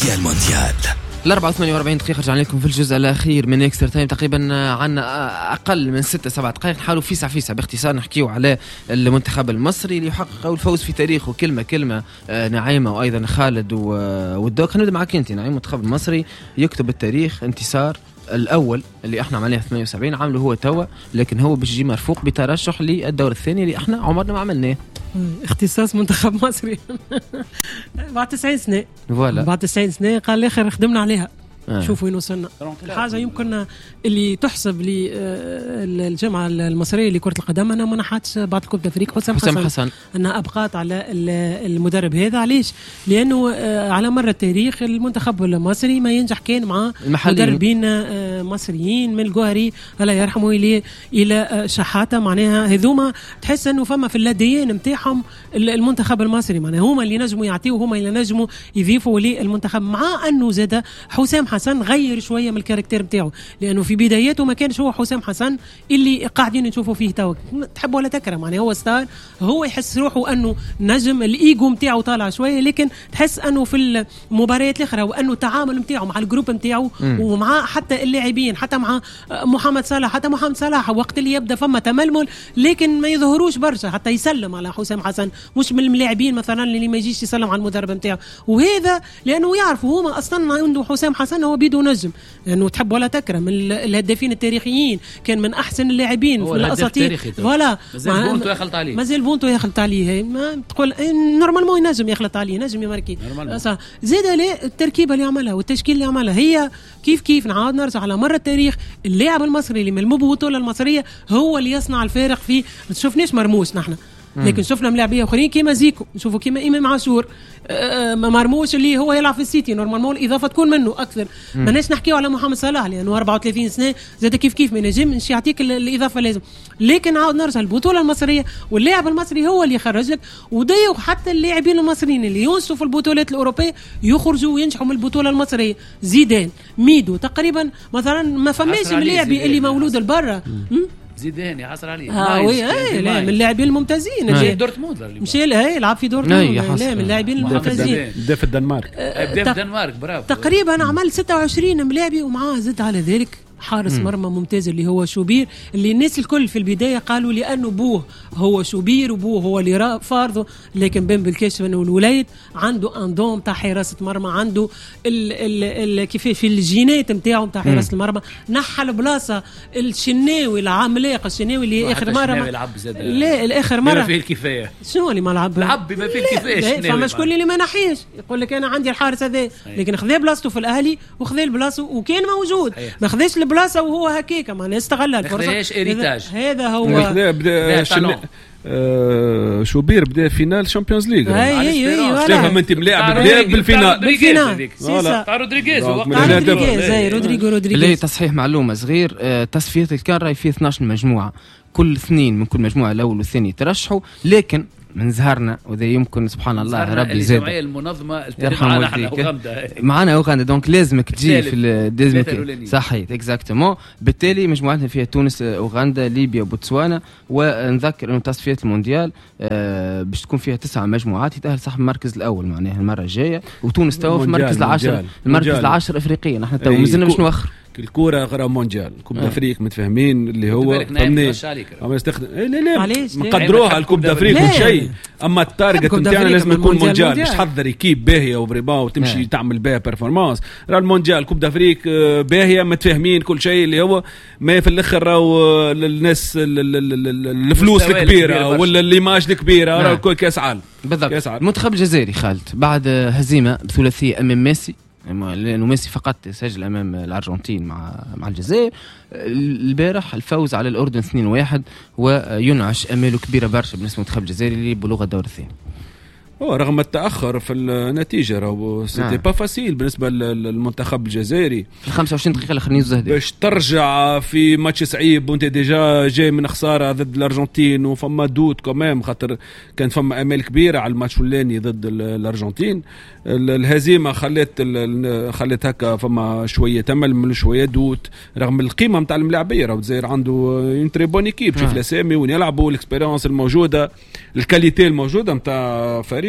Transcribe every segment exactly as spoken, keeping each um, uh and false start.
سبيسيال مونديال. الأربعة وثمانية وأربعين دقيقة رجعنا لكم في الجزء الأخير من إكسترا تايم. تقريبا عنا أقل من ستة سبعة دقائق نحاولوا فيسع فيسع باختصار نحكيو على المنتخب المصري اللي يحقق الفوز في تاريخه كلمة كلمة. نعيمة وأيضا خالد والدوق. نبدأ معك أنت نعيم. المنتخب المصري يكتب التاريخ انتصار الأول اللي احنا عملناه في ثمانية وسبعين عمله هو توا، لكن هو باش يجي مرفوق بترشح للدور الثاني اللي احنا عمرنا ما عملناه. اختصاص منتخب مصري بعد تسعين سنة فوالا بعد تسعين سنة قال الآخر خدمنا عليها. آه. شوفوا وين وصلنا. الحاجة يمكن اللي تحسب للجامعة المصرية لكرة القدم أنا ما نحاتش بعد الكوب أفريقيا حسام حسن, حسن أنها أبقات على المدرب هذا. علاش؟ لأنه على مر التاريخ المنتخب المصري ما ينجح كان مع مدربين مصريين من الجوهري الله يرحمه إلى إلى شحاتة. معناها هذوما تحس أنه فما في اللاديين متاعهم المنتخب المصري، معناها هما اللي نجموا يعطيوا هما اللي نجموا يضيفوا للمنتخب. مع أنه زاد حسام حسن غير شويه من الكاركتير نتاعو، لانه في بداياته ما كانش هو حسام حسن اللي قاعدين نشوفوا فيه تو. تحب ولا تكرم يعني هو ستار، هو يحس روحه انه نجم، الايجو نتاعو طالع شويه، لكن تحس انه في المباريات الاخرى وانه التعامل نتاعو مع الجروب نتاعو ومع حتى اللاعبين حتى مع محمد صلاح حتى محمد صلاح وقت اللي يبدا فما تململ لكن ما يظهروش برشا حتى يسلم على حسام حسن، مش من اللاعبين مثلا اللي ما يجيش يسلم على المدرب نتاعو. وهذا لانه يعرفوا هما اصلا عنده حسام حسن هو بيدو نجم، لانه يعني تحب ولا تكرم الهدافين التاريخيين، كان من احسن اللاعبين في الاساطير. فوالا مازال بونتو يخلط عليه مازال بونتو يخلط عليه ما تقول نورمالمون ينجم يخلط عليه نجم يماركي. زاد عليه التركيبه اللي عملها والتشكيل اللي عملها هي كيف كيف نعاود نرجع على مر التاريخ. اللاعب المصري اللي من البطوله المصريه هو اللي يصنع الفارق. في ما شفناش مرموش نحن، لكن شفنا ملاعبيه اخرين كيما زيكو، نشوفوا كيما امام عاشور، أه مرموش اللي هو يلعب في السيتي نورمالمون الاضافه تكون منه اكثر. ما ناش نحكيو على محمد صلاح لانه أربعة وثلاثين سنه زاد كيف كيف ما نجمش يعطيك الاضافه لازم. لكن عاود نرجع البطوله المصريه واللاعب المصري هو اللي يخرجك. ودايو حتى اللاعبين المصريين اللي ينسوا في البطولات الاوروبيه يخرجوا وينجحوا من البطوله المصريه. زيدان ميدو تقريبا مثلا ما فماش اللاعبي اللي مولود البرا زيدان يحصل عليه. اه وي اي لا من اللاعبين الممتازين. مشي دورتموند مشي لا يلعب في دورتموند لا من اللاعبين الممتازين. بدا في الدنمارك بدا في الدنمارك برافو. تقريبا عمل ستة وعشرين ملاعبي ومعاه زد على ذلك حارس مرمى ممتاز اللي هو شوبير، اللي الناس الكل في البدايه قالوا لانه بوه هو شوبير وبوه هو اللي فارضه، لكن بين بالكشف انه الوليد عنده اندوم تاع حراسه مرمى، عنده ال ال ال كيف في الجينات نتاعو تاع حراسه المرمى. نحى البلاصه الشناوي العملاق الشناوي اللي اخر مره لا الاخر مره فيه الكفايه. شنو اللي ما لعب لعب بما فيه الكفايه. فما شكون اللي ما نحيش يقول لك انا عندي الحارس هذا، لكن خذا بلاصته في الاهلي وخذا بلاصته وكان موجود، ما خذاش البلاصه وهو هكاك ما استغل الفرصه. هذا هو بدا آه شوبير بدا فينال شامبيونز ليغ. اي اي اي تفهم انت ملاعب بدا بالفينال بالفينال تاع رودريغيز رودريغيز رودريغو رودريغيز. اللي تصحيح معلومه صغير، آه تصفيه الكان راي فيه اثناش مجموعه، كل اثنين من كل مجموعه الاول والثاني ترشحوا، لكن من زهرنا وذا يمكن سبحان الله ربي زاد الجمعيه المنظمه التاريخيه احنا اوغندا معنا اوغندا دونك لازمك تجي في لازمك صحيح اكزاكتومون. بالتالي مجموعتنا فيها تونس اوغندا ليبيا بوتسوانا. ونذكر انه تصفيه المونديال آه باش تكون فيها تسعة مجموعات يتاهل صاحب المركز الاول معناها المره الجايه، وتونس تو في المركز العاشر المركز العاشر افريقيا. نحن تو مازلنا باش نوخر الكوره غير مونديال كوب دافريك متفاهمين اللي هو طمني اما يستخدم لا لا نقدروها الكوب دافريك كل شيء، اما التارجت نتاعنا لازم يكون مونديال باش تحضر كيب باهيه وبريبا وتمشي لا. تعمل بها بيرفورمانس. راه المونديال كوب دافريك باهيه متفاهمين كل شيء اللي هو ما في الاخر راهو الناس الفلوس الكبيره ولا الليماج الكبيره راه كل كاس عالم بالضبط. المنتخب الجزائري خالد بعد هزيمه بثلاثيه امام ميسي، لأنه ميسي فقط سجل أمام الأرجنتين مع مع الجزائر البارح، الفوز على الأردن اثنين واحد وينعش أماله كبيرة برشا بالنسبة للمنتخب الجزائري لبلوغ الدور الثاني. رغم التأخر في النتيجة راهو سيتي با فاسيل بالنسبة للمنتخب الجزائري. خمسة وعشرين دقيقة الأخرين زهدي باش ترجع في ماتش صعيب وانت ديجا جاي من خسارة ضد الأرجنتين وفما دوت كمان خاطر كان فما أمال كبيرة على الماتش الثاني ضد الأرجنتين. الهزيمة خلت خلت هكا فما شوية أمل من شوية دوت رغم القيمة متاع الملاعبية. راهو الجزائر عنده اون تري بون ايكيب، شوف الأسامي وين يلعبوا، الاكسبيرينس الموجودة، الكاليتي الموجودة متاع فريق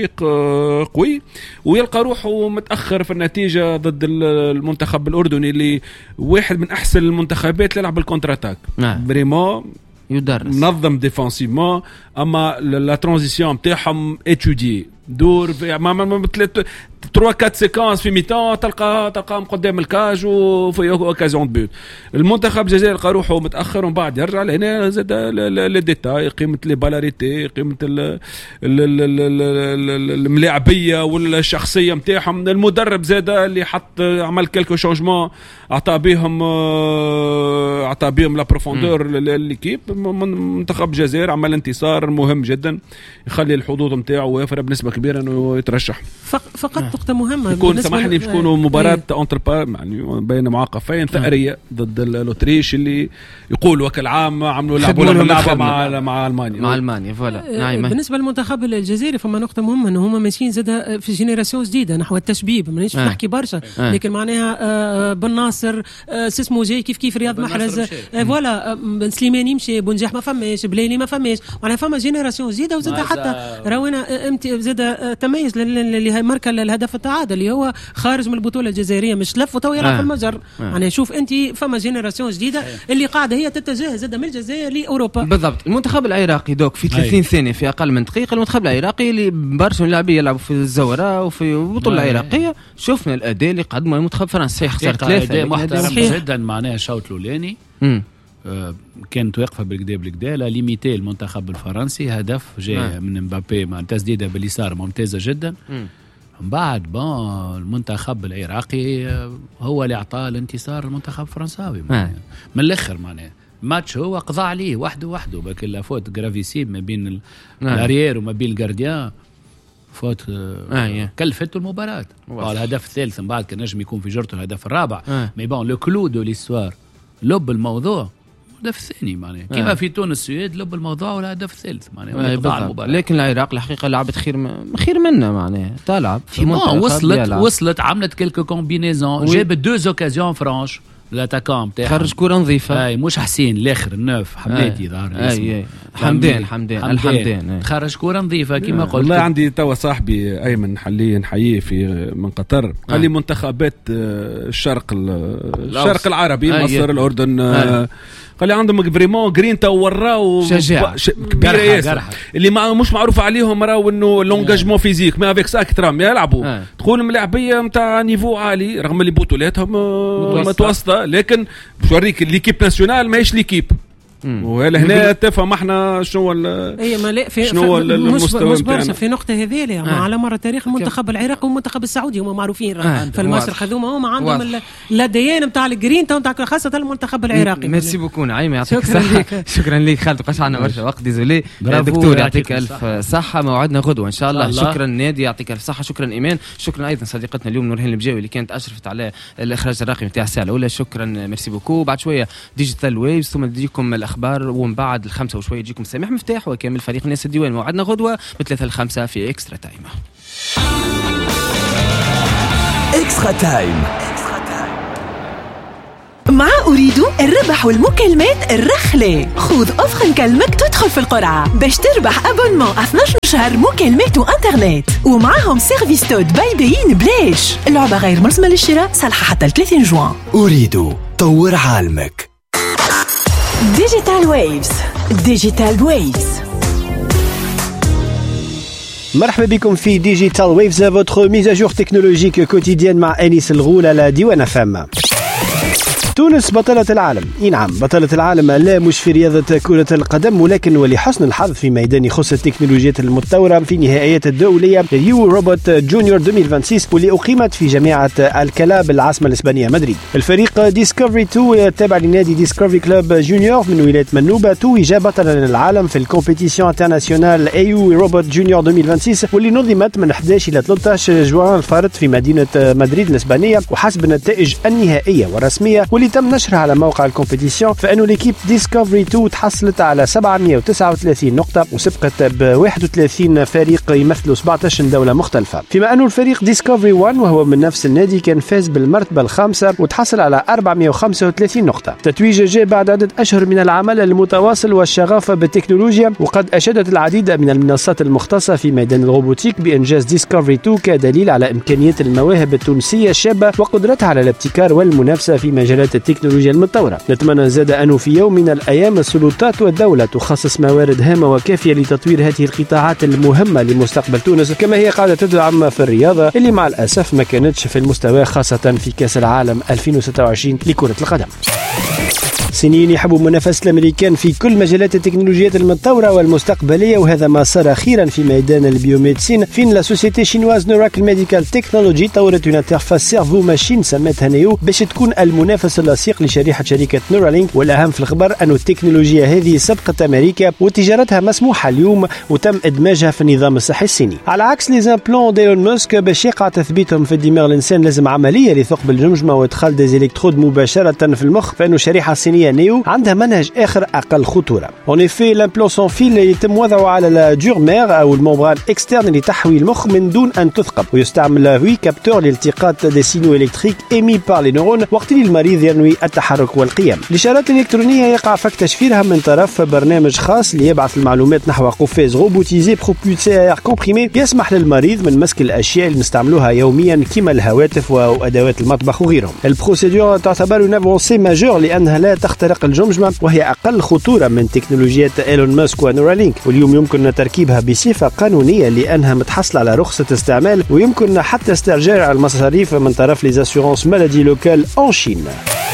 فريق قوي ويلقى روحه متأخر في النتيجة ضد المنتخب الأردني اللي واحد من أحسن المنتخبات اللي يلعب الكونتراتاك بريمو يدرس منظم ديفانسيفمون اما لا ترانزيسيون نتاعهم اتودي دور ما ما ثلاثة أربعة سيكونس في ميتان تلقى تلقاهم قدام الكاج وفي اوكازيون بوت. المنتخب الجزائري لقى روحه متاخر ومن بعد يرجع لهنا زاد لي ديتاي قيمه لي بالاريتي قيمه الملاعبيه والشخصيه نتاعهم. المدرب زاد اللي حط عمل كلكو شونجمون اعطى بهم اعطى بهم لا بروفوندور لليكيب. منتخب الجزائر عمل انتصار مهم جدا يخلي الحظوظ نتاعه ويفرق بنسبه كبيره انه يترشح. فقط نقطه مهمه يكون سامحني باش تكونوا مباراه انتر يعني بين معاقفين ثأريه ضد الاوتريش اللي يقول وكل عام عملوا لعبوا لعبه مع مع المانيا مع المانيا فوالا. نعم بالنسبه للمنتخب الجزائري فما نقطه مهمه انه هما ماشيين زاد في جينيراسيون جديده نحو التشبيب. مانيش آه. نحكي برشا آه. لكن معناها بن ناصر اسمه جاي كيف كيف رياض محرز فوالا بن سليماني مشي بنجاح ما فماش بليلي ما فماش معناها فما جينيراسيون جديده وزاد حتى راونا امت زاد تميز اللي ماركه الهدف التعادل اللي هو خارج من البطوله الجزائريه مش لف وتو يلعب آه. في المجر يعني آه. شوف انت فما جينيراسيون جديده اللي قاعده هي تتجه زاد من الجزائر لاوروبا بالضبط. المنتخب العراقي دوك في ثلاثين ثانيه في اقل من دقيقه المنتخب العراقي اللي برشا لاعبين يلعبوا في الزوراء وفي البطوله العراقيه شفنا الاداء اللي قدمه المنتخب الفرنسي خسر ثلاثه محترم جدا معناها الشوط الاولاني آه كانت واقفه بالكدا بالكدا لا ليميتي المنتخب الفرنسي هدف جاء آه. من مبابي مع تسديده باليسار ممتازه جدا. من بعد بون المنتخب العراقي هو اللي اعطاه الانتصار المنتخب الفرنساوي آه. من الاخر معناه ماتش هو قضى عليه وحده وحده بكل لا فوت جرافيسيم ما بين الاريير وما بين الجارديان فوت آه. كلفته المباراه. الهدف الثالث من بعد كان نجم يكون في جرته الهدف الرابع آه. مي بون لو كلو دو ليستوار لب الموضوع الهدف الثاني معناه كيما آه. في تونس السويد لب الموضوع ولا الهدف الثالث معناه آه لكن العراق الحقيقه لعبت خير م... خير منا معناه تلعب وصلت وصلت عملت كلكو كومبينيزون جابت دو اوكازيون فرانش الاتاكام تاعها خرج كره نظيفه اي مش حسين الاخر النوف حمادي ظهر اسمه اي حمدان حمدان الحمدان خرج كره نظيفه كما قلت. والله عندي توا صاحبي ايمن حلي نحييه في من قطر قال لي منتخبات الشرق الشرق العربي مصر الاردن قال لي عندهم فريمون جرينتا وراو شجاع كبيره ياسر اللي ما مش معروف عليهم راو انه لونجاجمون فيزيك ما افيك ساك ترام يلعبوا تكون ملاعبيه نتاع نيفو عالي رغم اللي بطولاتهم متوسطه لكن بوريك ليكيب ناسيونال ماهيش ليكيب وهلا هنا تفهم احنا شنو اي ما لا في شنو المستوى مش برشا في نقطه هذه آه. على مر تاريخ المنتخب العراقي والمنتخب السعودي هما معروفين آه. في المشرق هذوما هما عندهم الديان نتاع الجرين تاع خاصه المنتخب العراقي. ميرسي بوكو نعيم يعطيك الصحه. شكرا لك خالد قاش عندنا برشا وقت ديزولي دكتور يعطيك الف صحه موعدنا غدوه ان شاء الله. شكرا نادي يعطيك الف صحه. شكرا ايمان. شكرا ايضا صديقتنا اليوم نورهان البجاوي اللي كانت اشرفت على الاخراج الرقمي تاع الساعه الاولى. شكرا ميرسي بوكو. بعد شويه ديجيتال ويفز ثم تجيكم الاخبار ومن بعد الخمسة وشوية يجيكم سامح مفتاح وكامل فريق الناس الديوان. موعدنا غدوة بثلاثة الخمسة في إكسترا تايم. إكسترا تايم مع أريد الربح والمكالمات الرخلة. خذ أفخم كلمك تدخل في القرعة باش تربح أبونمون اثنا عشر شهر مكالمات وإنترنت ومعهم سيرفيس تود بايبين بلاش. اللعبة غير مرسمة للشراء صالحة حتى ثلاثين جوان. أريد طور عالمك. Digital Waves. Digital Waves. مرحبا بكم في Digital Waves, votre mise à jour technologique quotidienne مع أنيس الغول على ديوان اف ام. تونس بطلة العالم. اي نعم بطلة العالم لا مش في رياضة كرة القدم ولكن ولحسن الحظ في ميدان يخص التكنولوجيات المتطورة في نهائيات الدولية يو روبوت جونيور ألفين وستة وعشرين واللي أقيمت في جامعة الكلا بالعاصمة الإسبانية مدريد. الفريق ديسكفري اثنين التابع لنادي ديسكفري كلوب جونيور من ولاية منوبة توج بطلا العالم في الكومبيتيسيون انترناسيونال يو روبوت جونيور ألفين وستة وعشرين واللي نظمت من أحد عشر إلى ثلاثة عشر جوان الفارط في مدينة مدريد الإسبانية وحسب النتائج النهائية والرسمية واللي واللي تم نشرها على موقع الكومبيتيسيون، فإنه ليكيب ديسكوفري اثنين تحصلت على سبعمائة وتسعة وثلاثين نقطة وسبقت ب واحد وثلاثين فريق يمثلوا سبعة عشر دولة مختلفة، فيما أنه الفريق ديسكوفري واحد وهو من نفس النادي كان فاز بالمرتبة الخامسة وتحصل على أربعمائة وخمسة وثلاثين نقطة. تتويج جاء بعد عدة أشهر من العمل المتواصل والشغف بالتكنولوجيا، وقد أشادت العديد من المنصات المختصة في ميدان الروبوتيك بإنجاز ديسكوفري اثنين كدليل على إمكانيات المواهب التونسية الشابة وقدرتها على الابتكار والمنافسة في مجالات التكنولوجيا المتطورة. نتمنى زاد أنه في يوم من الأيام السلطات والدولة تخصص موارد هامة وكافية لتطوير هذه القطاعات المهمة لمستقبل تونس، كما هي قاعدة تدعم في الرياضة اللي مع الأسف ما كانتش في المستوى، خاصة في كأس العالم ألفين وستة وعشرين لكرة القدم. سنين يحبوا منافسة الأمريكان في كل مجالات التكنولوجيات المتطورة والمستقبلية، وهذا ما صار أخيرا في ميدان البيوميدسين، فين لا سوسيتي شينواز نوراكل ميديكال تكنولوجي طورت اون انترفاس سيرفو ماشين سمتها نيو باش تكون المنافس اللصيق لشريحة شركة نورالينك. والأهم في الخبر أن التكنولوجيا هذه سبقت أمريكا وتجارتها مسموحة اليوم وتم إدماجها في النظام الصحي الصيني. على عكس لي زامبلون ديلون موسك باش يقع تثبيتهم في الدماغ الإنسان لازم عملية لثقب الجمجمة وإدخال ديزيلكترود مباشرة في المخ، فإنه الشريحة الصينية نيو عندها منهج آخر أقل خطورة. En effet, l'implant sans fil يتم وضعه على الدورمير أو الممبران إكسترن اللي تحوي المخ من دون أن تثقب، ويستعمل هوي كابتور لالتقاط دي سينو إلكتريك إيمي بار لي نورون وقت اللي المريض ينوي التحرك والقيام. الإشارات الإلكترونية يقع فك تشفيرها من طرف برنامج خاص ليبعث المعلومات نحو قفاز روبوتيزي بروبولسي اير كومبريمي يسمح للمريض من مسك الأشياء اللي نستعملوها يوميا كما الهواتف وأدوات المطبخ وغيرهم. البروسيدور تعتبر une avancée majeure لأنها لا تخترق الجمجمة وهي أقل خطورة من تكنولوجيات إيلون ماسك ونورالينك، واليوم يمكن تركيبها بصفة قانونية لأنها متحصلة على رخصة استعمال، ويمكن حتى استرجاع المصاريف من طرف لي أسيورانس مالادي لوكال أن شين.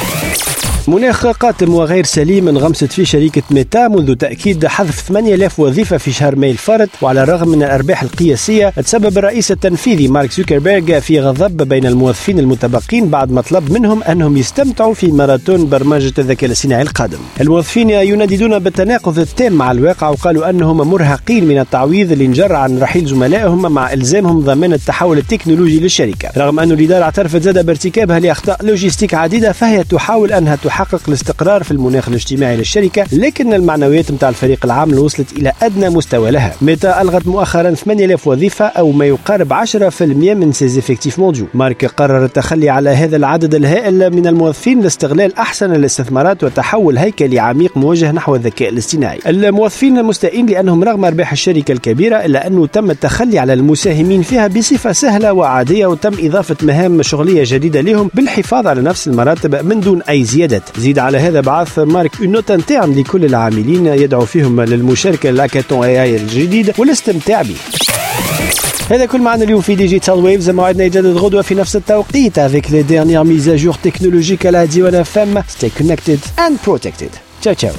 مناخ قاتم وغير سليم انغمست فيه شركة ميتا منذ تأكيد حذف ثمانية آلاف وظيفة في شهر ماي الفارط، وعلى الرغم من الأرباح القياسية تسبب الرئيس التنفيذي مارك زوكربيرغ في غضب بين الموظفين المتبقين بعد ما طلب منهم أنهم يستمتعوا في ماراثون برمجة الذكاء الاصطناعي القادم. الموظفين يناددون بالتناقض التام مع الواقع وقالوا أنهم مرهقين من التعويض اللي انجر عن رحيل زملائهم مع إلزامهم ضمان التحول التكنولوجي للشركة، رغم أن الإدارة اعترفت زاد بارتكابها لأخطاء لوجستيك عديدة، فهي تحاول أنها تحقق الاستقرار في المناخ الاجتماعي للشركة، لكن المعنويات متاع الفريق العام وصلت إلى أدنى مستوى لها. ميتا ألغت مؤخرا ثمانية آلاف وظيفة أو ما يقارب عشرة بالمئة من سيز إفكتيف مونديو. مارك قرر التخلي على هذا العدد الهائل من الموظفين لاستغلال أحسن الاستثمارات وتحول هيكلي عميق موجه نحو الذكاء الاصطناعي. الموظفين مستائين لأنهم رغم أرباح الشركة الكبيرة إلا أنه تم التخلي على المساهمين فيها بصفة سهلة وعادية، وتم إضافة مهام شغلية جديدة لهم بالحفاظ على نفس المراتب من دون أي زيادات. زيد على هذا بعث مارك اون نوت انترن لكل العاملين يدعو فيهم للمشاركة للاكاتون اي اي الجديد والاستمتاع به. هذا كل معنا اليوم في ديجيتال ويفز، موعدنا يجدد غدوة في نفس التوقيت avec les dernières mises à jour technologiques à la ديوان اف ام. Stay connected and protected. Ciao ciao.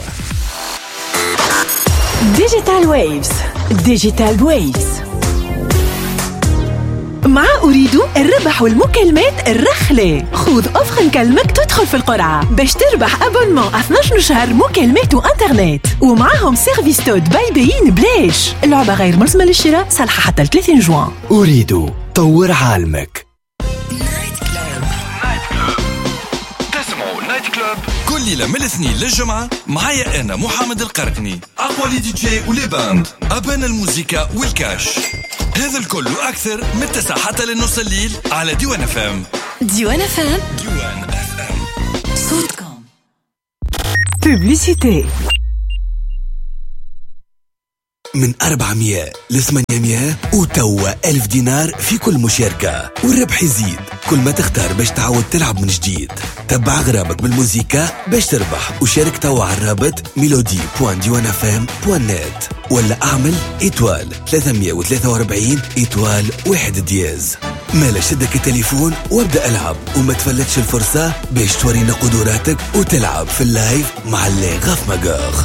ديجيتال ويفز. ديجيتال ويفز مع أريد الربح والمكالمات الرخلة. خذ أفخن كلمك تدخل في القرعة باش تربح أبونمون اثني عشر شهر مكالمات وإنترنت، ومعهم سيرفيس تود بايبيين بلاش. اللعبة غير ملزمة للشراء، صالحة حتى ثلاثين جوان. أريد طور عالمك. كل ليلة من الاثنين للجمعة معايا أنا محمد القرقني، أقوى لي دي جي ولي باند، أبان الموسيقى والكاش. هذا الكل وأكثر من تسعة حتى للنص الليل على ديوان اف ام. ديوان اف ام، ديوان اف ام، صوتكم. بوبليسيتي. من أربعمية لثمانمية وتوا ألف دينار في كل مشاركة، والربح يزيد كل ما تختار باش تعود تلعب من جديد. تبع غرامك بالموسيقى باش تربح، وشارك توا على الرابط ميلودي بوان ديوان اف ام بوان نت، ولا أعمل إيتوال ثلاثمية وثلاثة وأربعين إيتوال واحد دياز. مالا شدك التليفون وابدأ ألعب، وما تفلتش الفرصة باش تورينا قدراتك وتلعب في اللايف مع اللي غاف مقاخ.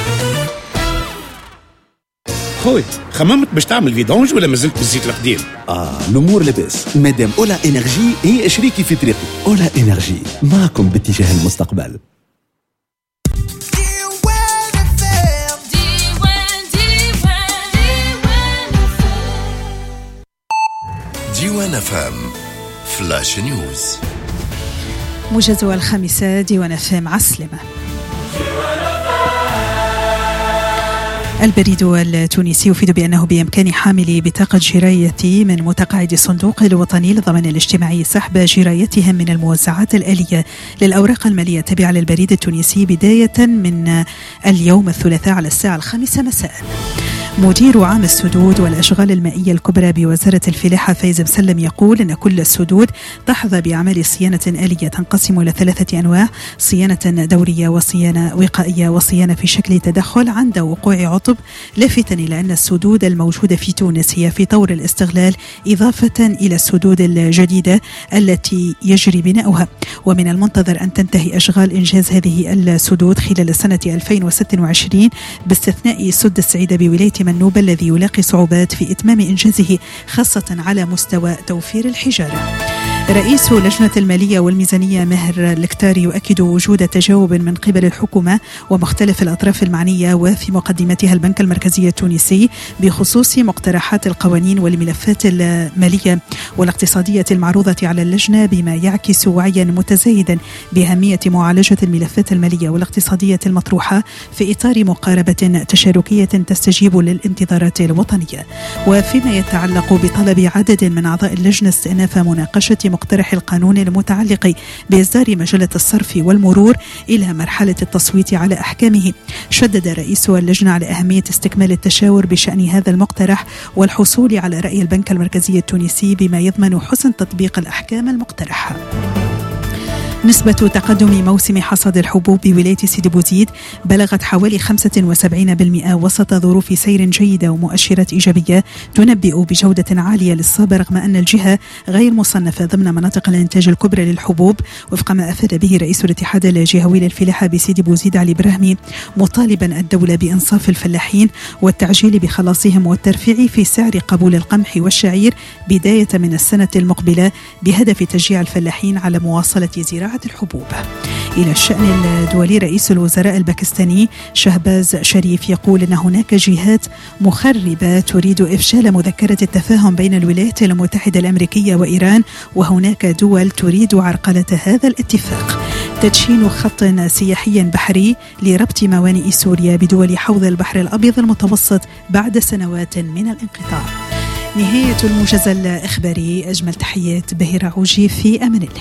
خوي خممت باش تعمل فيدونج ولا مازلت بالزيت القديم؟ آه الأمور لباس، مادام أولا إنرجي هي شريكي في طريقي. أولا إنرجي معكم باتجاه المستقبل. ديوان اف ام فلاش نيوز. موجز الخامسة ديوان فام عسلمة. البريد التونسي يفيد بأنه بإمكان حاملي بطاقة جراية من متقاعد الصندوق الوطني للضمان الاجتماعي سحب جرايتهم من الموزعات الآلية للأوراق المالية التابعة للبريد التونسي بداية من اليوم الثلاثاء على الساعة الخامسة مساء. مدير عام السدود والأشغال المائية الكبرى بوزارة الفلاحة فايز مسلم يقول أن كل السدود تحظى بأعمال صيانة آلية تنقسم إلى ثلاثة أنواع: صيانة دورية وصيانة وقائية وصيانة في شكل تدخل عند وقوع عطب، لافتا إلى أن السدود الموجودة في تونس هي في طور الاستغلال إضافة إلى السدود الجديدة التي يجري بناؤها، ومن المنتظر أن تنتهي أشغال إنجاز هذه السدود خلال سنة ألفين وستة وعشرين باستثناء سد السعيدة بولاية منوب الذي يلاقي صعوبات في إتمام إنجازه خاصة على مستوى توفير الحجارة. رئيس لجنة المالية والميزانية ماهر الكتاري يؤكد وجود تجاوب من قبل الحكومة ومختلف الأطراف المعنية وفي مقدمتها البنك المركزي التونسي بخصوص مقترحات القوانين والملفات المالية والاقتصادية المعروضة على اللجنة، بما يعكس وعيا متزايدا بأهمية معالجة الملفات المالية والاقتصادية المطروحة في إطار مقاربة تشاركية تستجيب للانتظارات الوطنية. وفيما يتعلق بطلب عدد من أعضاء اللجنة استئناف مناقشة مقترح القانون المتعلق بإصدار مجلة الصرف والمرور إلى مرحلة التصويت على أحكامه، شدد رئيس اللجنة على أهمية استكمال التشاور بشأن هذا المقترح والحصول على رأي البنك المركزي التونسي بما يضمن حسن تطبيق الأحكام المقترحة. نسبة تقدم موسم حصاد الحبوب بولاية سيدي بوزيد بلغت حوالي خمسة وسبعين بالمئة وسط ظروف سير جيدة ومؤشرات إيجابية تنبئ بجودة عالية للصاب، رغم أن الجهة غير مصنفة ضمن مناطق الإنتاج الكبرى للحبوب، وفق ما أفاد به رئيس الاتحاد الجهوي للفلاحة بسيدي بوزيد علي براهمي، مطالبا الدولة بإنصاف الفلاحين والتعجيل بخلاصهم والترفيع في سعر قبول القمح والشعير بداية من السنة المقبلة بهدف تشجيع الفلاحين على مواصلة زراعة الحبوب. إلى الشأن الدولي، رئيس الوزراء الباكستاني شهباز شريف يقول أن هناك جهات مخربة تريد إفشال مذكرة التفاهم بين الولايات المتحدة الأمريكية وإيران، وهناك دول تريد عرقلة هذا الاتفاق. تدشين خط سياحي بحري لربط موانئ سوريا بدول حوض البحر الأبيض المتوسط بعد سنوات من الانقطاع. نهاية الموجز الإخباري. أجمل تحيات بهيرة عوجي، في أمان الله.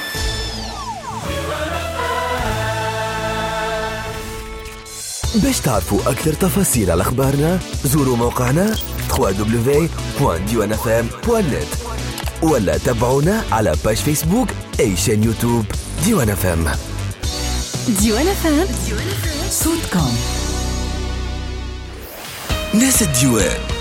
باش تعرفوا أكثر تفاصيل على أخبارنا زوروا موقعنا دبليو دبليو دبليو دوت ديوان اف ام دوت نت ولا تابعونا على باج فيسبوك أي شان يوتيوب ديوان اف ام. ديوان اف ام صوتكم. ناس الديوان